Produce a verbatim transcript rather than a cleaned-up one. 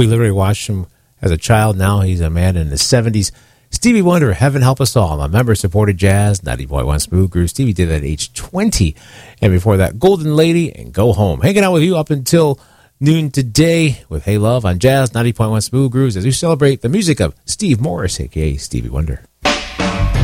We literally watched him as a child. Now he's a man in his seventies. Stevie Wonder, Heaven Help Us All, a member-supported jazz, ninety point one Smooth Groove. Stevie did that at age twenty. And before that, Golden Lady and Go Home. Hanging out with you up until noon today with Hey Love on Jazz ninety point one Smooth Grooves as we celebrate the music of Steve Morris, a k a. Stevie Wonder.